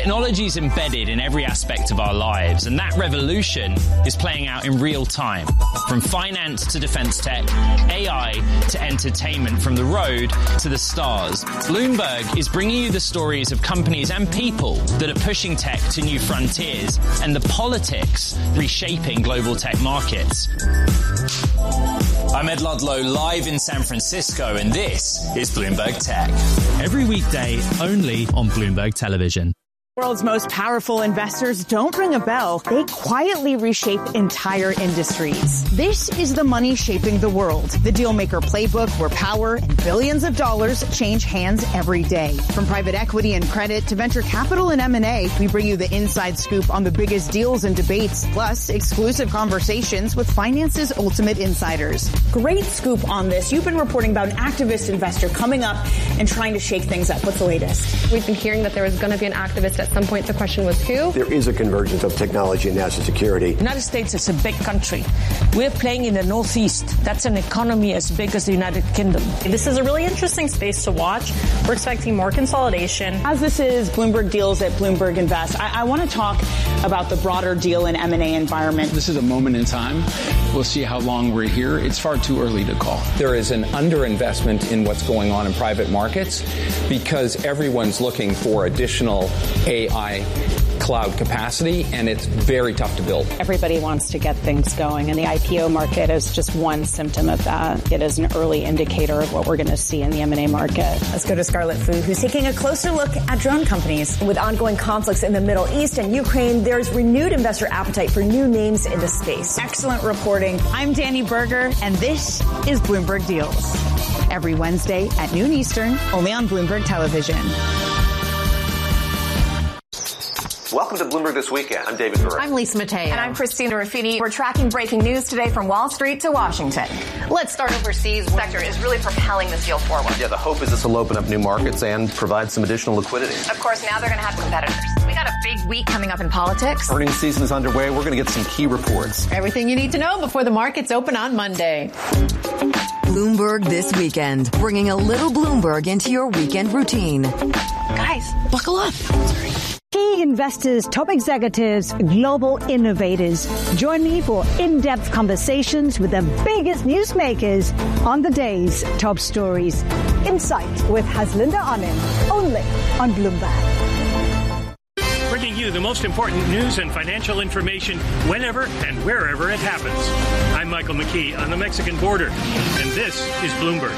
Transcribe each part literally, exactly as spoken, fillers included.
Technology is embedded in every aspect of our lives, and that revolution is playing out in real time. From finance to defense tech, A I to entertainment, from the road to the stars. Bloomberg is bringing you the stories of companies and people that are pushing tech to new frontiers and the politics reshaping global tech markets. I'm Ed Ludlow, live in San Francisco, and this is Bloomberg Tech. Every weekday, only on Bloomberg Television. World's most powerful investors don't ring a bell. They quietly reshape entire industries. This is the money shaping the world. The Dealmaker Playbook, where power and billions of dollars change hands every day. From private equity and credit to venture capital and M and A, we bring you the inside scoop on the biggest deals and debates, plus exclusive conversations with finance's ultimate insiders. Great scoop on this. You've been reporting about an activist investor coming up and trying to shake things up. What's the latest? We've been hearing that there was going to be an activist at some point. The question was who? There is a convergence of technology and national security. The United States is a big country. We're playing in the Northeast. That's an economy as big as the United Kingdom. This is a really interesting space to watch. We're expecting more consolidation. As this is Bloomberg Deals at Bloomberg Invest, I, I want to talk about the broader deal and M and A environment. This is a moment in time. We'll see how long we're here. It's far too early to call. There is an underinvestment in what's going on in private markets because everyone's looking for additional A I cloud capacity, and it's very tough to build. Everybody wants to get things going, and the I P O market is just one symptom of that. It is an early indicator of what we're going to see in the M and A market. Let's go to Scarlet Fu, who's taking a closer look at drone companies. With ongoing conflicts in the Middle East and Ukraine, there's renewed investor appetite for new names in the space. Excellent reporting. I'm Danny Berger, and this is Bloomberg Deals. Every Wednesday at noon Eastern, only on Bloomberg Television. Welcome to Bloomberg This Weekend. I'm David Burr. I'm Lisa Mateo. And I'm Christina Ruffini. We're tracking breaking news today from Wall Street to Washington. Let's start overseas. The sector is really propelling this deal forward. Yeah, the hope is this will open up new markets and provide some additional liquidity. Of course, now they're going to have competitors. We got a big week coming up in politics. Earnings season is underway. We're going to get some key reports. Everything you need to know before the markets open on Monday. Bloomberg This Weekend, bringing a little Bloomberg into your weekend routine. Guys, buckle up. Sorry. Key investors, top executives, global innovators. Join me for in-depth conversations with the biggest newsmakers on the day's top stories. Insight with Haslinda Anand, only on Bloomberg. Bringing you the most important news and financial information whenever and wherever it happens. I'm Michael McKee on the Mexican border, and this is Bloomberg.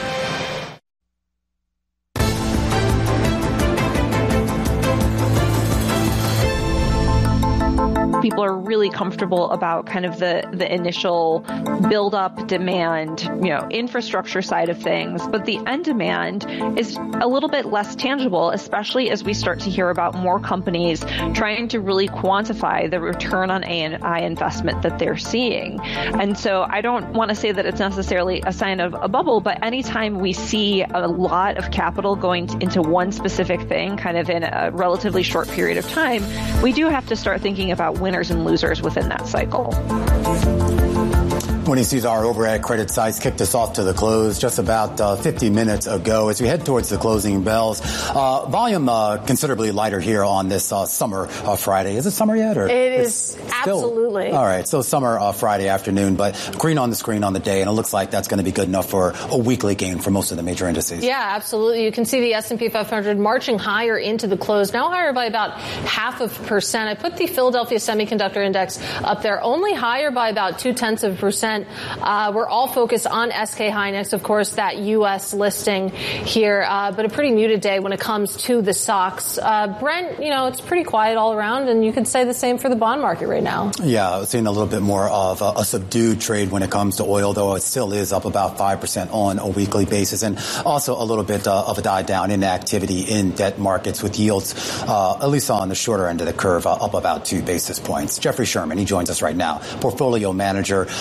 People are really comfortable about kind of the, the initial build-up demand, you know, infrastructure side of things. But the end demand is a little bit less tangible, especially as we start to hear about more companies trying to really quantify the return on A I investment that they're seeing. And so I don't want to say that it's necessarily a sign of a bubble, but anytime we see a lot of capital going into one specific thing, kind of in a relatively short period of time, we do have to start thinking about when winners and losers within that cycle. Winning sees our overhead credit sites kicked us off to the close just about uh, fifty minutes ago. As we head towards the closing bells, uh, volume uh, considerably lighter here on this uh, summer uh, Friday. Is it summer yet? Or it is absolutely. Still, all right, so summer uh, Friday afternoon, but green on the screen on the day, and it looks like that's going to be good enough for a weekly gain for most of the major indices. Yeah, absolutely. You can see the S and P five hundred marching higher into the close, now higher by about half of a percent. I put the Philadelphia Semiconductor Index up there, only higher by about two-tenths of a percent. Uh, we're all focused on S K Hynix, of course, that U S listing here, uh, but a pretty muted day when it comes to the stocks. Uh, Brent, you know, it's pretty quiet all around, and you could say the same for the bond market right now. Yeah, seeing a little bit more of a, a subdued trade when it comes to oil, though it still is up about five percent on a weekly basis, and also a little bit uh, of a die down in activity in debt markets with yields, uh, at least on the shorter end of the curve, uh, up about two basis points. Jeffrey Sherman, he joins us right now, portfolio manager of the Double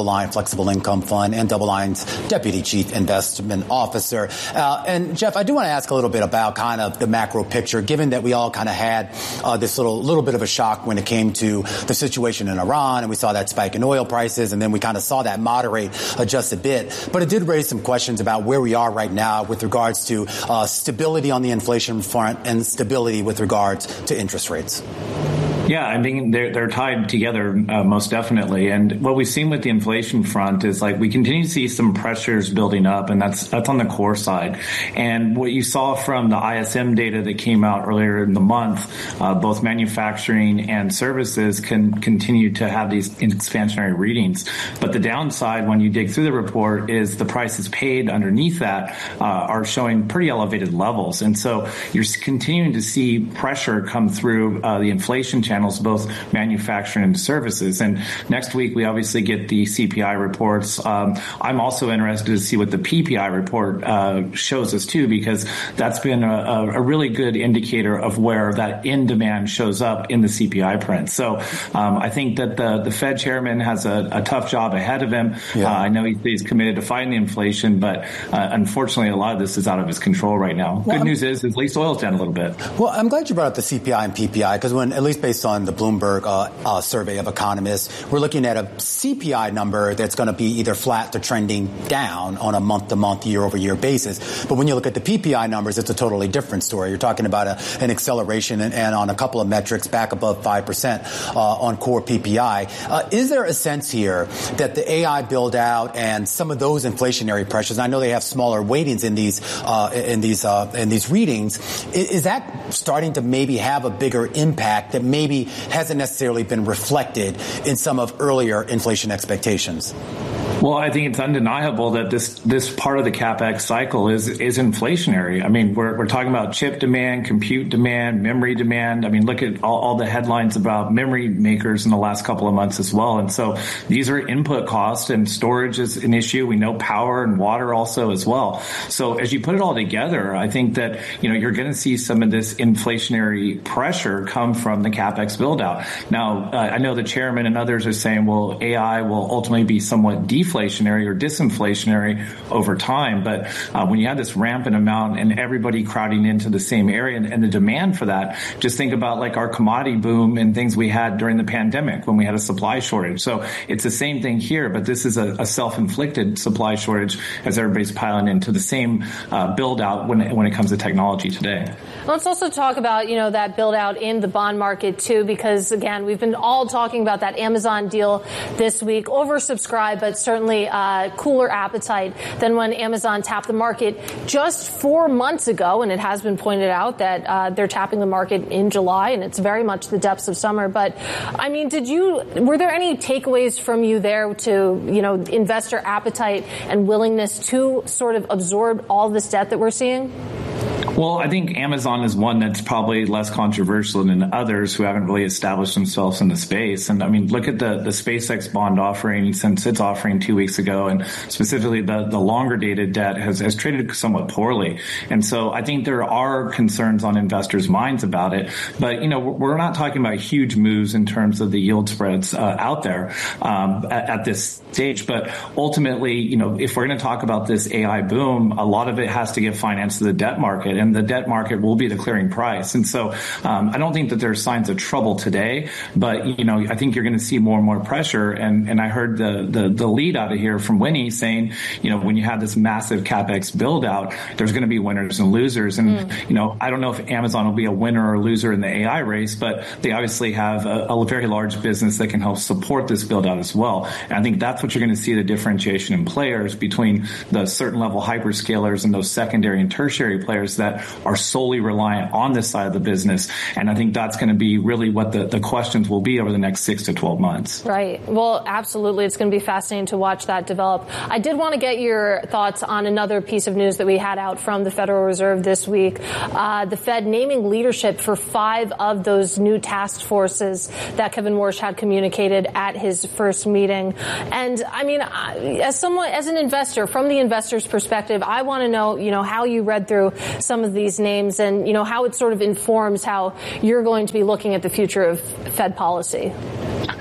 DoubleLine Flexible Income Fund and DoubleLine's Deputy Chief Investment Officer. Uh, and Jeff, I do want to ask a little bit about kind of the macro picture, given that we all kind of had uh, this little little bit of a shock when it came to the situation in Iran, and we saw that spike in oil prices, and then we kind of saw that moderate uh, just a bit. But it did raise some questions about where we are right now with regards to uh, stability on the inflation front and stability with regards to interest rates. Yeah, I mean, they're, they're tied together, uh, most definitely. And what we've seen with the inflation front is like we continue to see some pressures building up, and that's that's on the core side. And what you saw from the I S M data that came out earlier in the month, uh, both manufacturing and services can continue to have these expansionary readings. But the downside, when you dig through the report, is the prices paid underneath that uh, are showing pretty elevated levels. And so you're continuing to see pressure come through uh, the inflation channels, both manufacturing and services. And next week, we obviously get the C P I reports. Um, I'm also interested to see what the P P I report uh, shows us, too, because that's been a, a really good indicator of where that in demand shows up in the C P I print. So um, I think that the, the Fed chairman has a, a tough job ahead of him. Yeah. Uh, I know he, he's committed to fighting the inflation, but uh, unfortunately, a lot of this is out of his control right now. Well, good I'm, news is, at least oil's down a little bit. Well, I'm glad you brought up the C P I and P P I, because when, at least based on the Bloomberg uh, uh, survey of economists, we're looking at a C P I number that's going to be either flat to trending down on a month-to-month, year-over-year basis. But when you look at the P P I numbers, it's a totally different story. You're talking about a, an acceleration and, and on a couple of metrics back above five percent uh, on core P P I. Uh, is there a sense here that the A I build-out and some of those inflationary pressures, and I know they have smaller weightings in these uh, in these uh, in these readings, is, is that starting to maybe have a bigger impact that maybe hasn't necessarily been reflected in some of earlier inflation expectations? Well, I think it's undeniable that this this part of the CapEx cycle is is inflationary. I mean, we're we're talking about chip demand, compute demand, memory demand. I mean, look at all, all the headlines about memory makers in the last couple of months as well. And so these are input costs, and storage is an issue. We know power and water also as well. So as you put it all together, I think that, you know, you're going to see some of this inflationary pressure come from the CapEx build out. Now, uh, I know the chairman and others are saying, well, A I will ultimately be somewhat deflationary. Deflationary or disinflationary over time. But uh, when you have this rampant amount and everybody crowding into the same area and, and the demand for that, just think about like our commodity boom and things we had during the pandemic when we had a supply shortage. So it's the same thing here, but this is a, a self-inflicted supply shortage as everybody's piling into the same uh, build out when it, when it comes to technology today. Let's also talk about, you know, that build out in the bond market too, because again, we've been all talking about that Amazon deal this week, oversubscribed, but certainly Certainly uh, cooler appetite than when Amazon tapped the market just four months ago. And it has been pointed out that uh, they're tapping the market in July, and it's very much the depths of summer. But I mean, did you, were there any takeaways from you there to, you know, investor appetite and willingness to sort of absorb all this debt that we're seeing? Well, I think Amazon is one that's probably less controversial than others who haven't really established themselves in the space. And I mean, look at the, the SpaceX bond offering since its offering two weeks ago, and specifically the, the longer dated debt has, has traded somewhat poorly. And so I think there are concerns on investors' minds about it. But, you know, we're not talking about huge moves in terms of the yield spreads uh, out there um, at, at this stage. But ultimately, you know, if we're going to talk about this A I boom, a lot of it has to get financed to the debt market. And the debt market will be the clearing price. And so um, I don't think that there's signs of trouble today, but, you know, I think you're going to see more and more pressure. And, and I heard the, the, the lead out of here from Winnie saying, you know, when you have this massive CapEx build out, there's going to be winners and losers. And, mm. you know, I don't know if Amazon will be a winner or loser in the A I race, but they obviously have a, a very large business that can help support this build out as well. And I think that's what you're going to see, the differentiation in players between the certain level hyperscalers and those secondary and tertiary players that are solely reliant on this side of the business. And I think that's going to be really what the, the questions will be over the next six to twelve months. Right. Well, absolutely. It's going to be fascinating to watch that develop. I did want to get your thoughts on another piece of news that we had out from the Federal Reserve this week. Uh, the Fed naming leadership for five of those new task forces that Kevin Warsh had communicated at his first meeting. And I mean, as someone, as an investor, from the investor's perspective, I want to know, you know, how you read through some of these names and, you know, how it sort of informs how you're going to be looking at the future of Fed policy.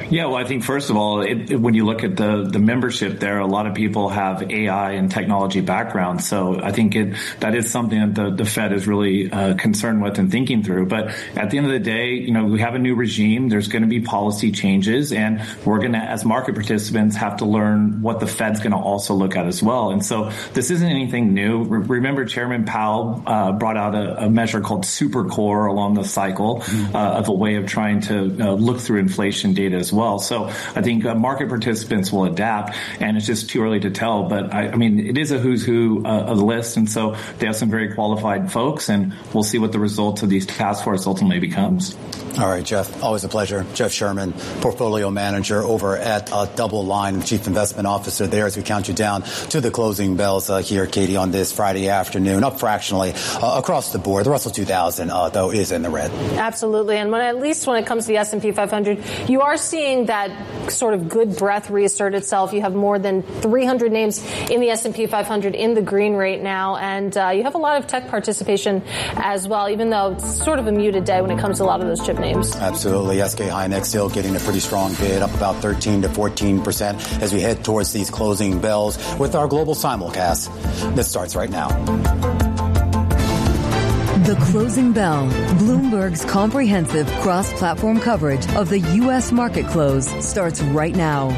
Yeah, well, I think first of all, it, when you look at the, the membership there, a lot of people have A I and technology backgrounds. So I think it, that is something that the, the Fed is really uh, concerned with and thinking through. But at the end of the day, you know, we have a new regime. There's going to be policy changes, and we're going to, as market participants, have to learn what the Fed's going to also look at as well. And so this isn't anything new. Re- remember, Chairman Powell uh, brought out a, a measure called Supercore along the cycle uh, of a way of trying to uh, look through inflation data as well. So I think uh, market participants will adapt, and it's just too early to tell. But I, I mean, it is a who's who uh, of the list, and so they have some very qualified folks, and we'll see what the results of these task force ultimately becomes. All right, Jeff, always a pleasure. Jeff Sherman, portfolio manager over at uh, Double Line, chief investment officer there, as we count you down to the closing bells uh, here, Katie, on this Friday afternoon, up fractionally uh, across the board. The Russell two thousand, uh, though, is in the red. Absolutely. And when, at least when it comes to the S and P five hundred, you are seeing that sort of good breath reassert itself. You have more than three hundred names in the S and P five hundred in the green right now, and uh, you have a lot of tech participation as well, even though it's sort of a muted day when it comes to a lot of those chip names. Absolutely. S K Hynix still getting a pretty strong bid, up about thirteen to fourteen percent as we head towards these closing bells with our global simulcast. This starts right now. The Closing Bell, Bloomberg's comprehensive cross-platform coverage of the U S market close, starts right now.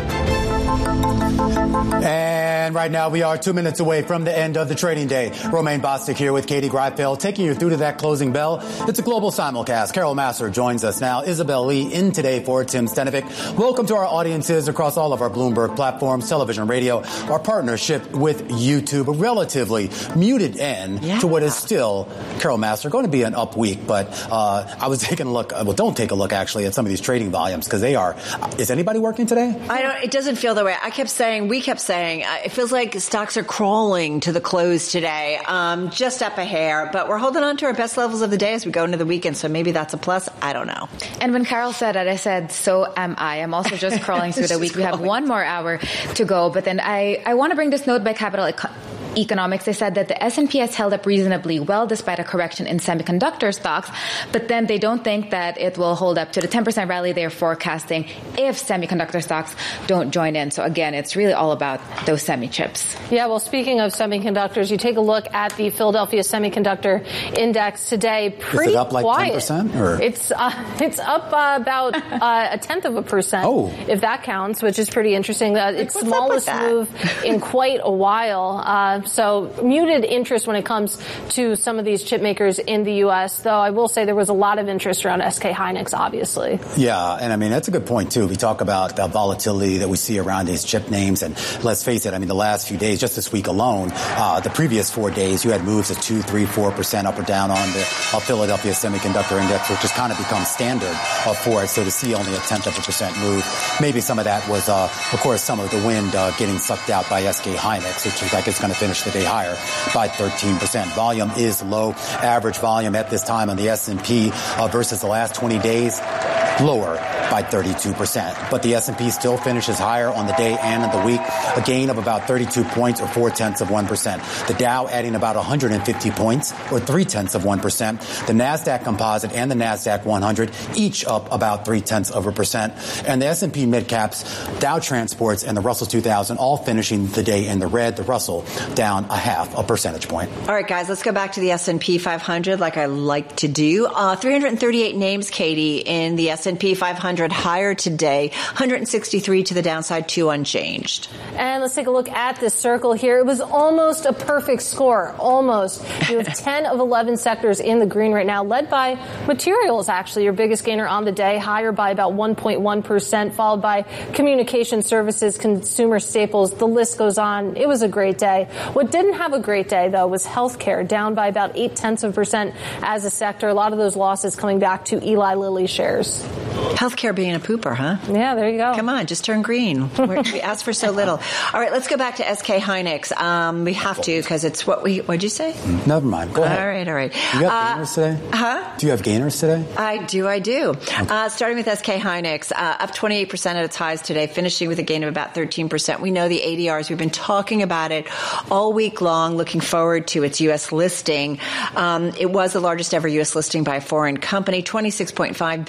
And right now we are two minutes away from the end of the trading day. Romaine Bostick here with Katie Greifeld, taking you through to that closing bell. It's a global simulcast. Carol Massar joins us now. Isabel Lee in today for Tim Stenovic. Welcome to our audiences across all of our Bloomberg platforms, television, radio, our partnership with YouTube. A relatively muted end yeah. to what is still, Carol Massar, going to be an up week. But uh, I was taking a look, well, don't take a look actually at some of these trading volumes because they are, is anybody working today? I don't, it doesn't feel that way. I kept saying, we kept saying, uh, it feels like stocks are crawling to the close today, um, just up a hair, but we're holding on to our best levels of the day as we go into the weekend, so maybe that's a plus. I don't know. And when Carol said that, I said, so am I. I'm also just crawling through the week. We have one more hour to go, but then I, I want to bring this note by Capital Eco- Economics. They said that the S and P has held up reasonably well despite a correction in semiconductor stocks, but then they don't think that it will hold up to the ten percent rally they're forecasting if semiconductor stocks don't join in. So again, it's really all about those semi chips. Yeah, well, speaking of semiconductors, you take a look at the Philadelphia Semiconductor Index today. Pretty Is it up like quiet. ten percent? Or? It's uh, it's up uh, about uh, a tenth of a percent, oh. if that counts, which is pretty interesting. Uh, it's What's smallest move in quite a while. Uh, So muted interest when it comes to some of these chip makers in the U S, though I will say there was a lot of interest around S K Hynix, obviously. Yeah, and I mean, that's a good point, too. We talk about the volatility that we see around these chip names, and let's face it, I mean, the last few days, just this week alone, uh, the previous four days, you had moves of two, three, four percent up or down on the uh, Philadelphia Semiconductor Index, which has kind of become standard uh, for it. So to see only a tenth of a percent move, maybe some of that was, uh, of course, some of the wind uh, getting sucked out by S K Hynix, which is like it's going to finish the day higher by thirteen percent. Volume is low. Average volume at this time on the S and P uh, versus the last twenty days, lower by thirty-two percent. But the S and P still finishes higher on the day and in the week, a gain of about thirty-two points or four-tenths of one percent. The Dow adding about one hundred fifty points or three-tenths of one percent. The NASDAQ Composite and the NASDAQ one hundred each up about three-tenths of a percent. And the S and P mid-caps, Dow Transports, and the Russell two thousand all finishing the day in the red. The Russell down a half a percentage point. All right, guys, let's go back to the S and P five hundred like I like to do. Uh, three hundred thirty-eight names, Katie, in the S and P five hundred higher today, one hundred sixty-three to the downside, two unchanged. And let's take a look at this circle here. It was almost a perfect score, almost. You have ten of eleven sectors in the green right now, led by materials, actually, your biggest gainer on the day, higher by about one point one percent, followed by communication services, consumer staples. The list goes on. It was a great day. What didn't have a great day, though, was healthcare, down by about eight tenths of a percent as a sector. A lot of those losses coming back to Eli Lilly shares. Healthcare being a pooper, huh? Yeah, there you go. Come on, just turn green. We asked for so little. All right, let's go back to S K Hynix. Um, we have to because it's what we, what'd you say? Never mind. Go ahead. All right, all right. You got uh, gainers today? Huh? Do you have gainers today? I do, I do. Okay. Uh, starting with S K Hynix, uh, up twenty-eight percent at its highs today, finishing with a gain of about thirteen percent. We know the A D Rs. We've been talking about it all week long, looking forward to its U S listing. Um, it was the largest ever U S listing by a foreign company, twenty-six point five billion